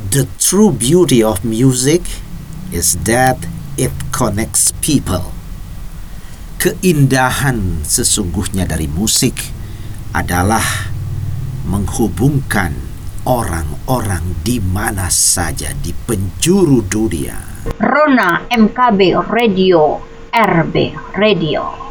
The true beauty of music is that it connects people. Keindahan sesungguhnya dari musik adalah menghubungkan orang-orang di mana saja di penjuru dunia. Rona MKB Radio, RB Radio.